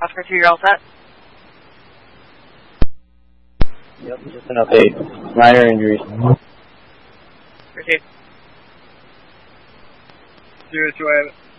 Oscar 2, you're all set? Yep, just an update. Minor injuries. Proceed. 02, I have it.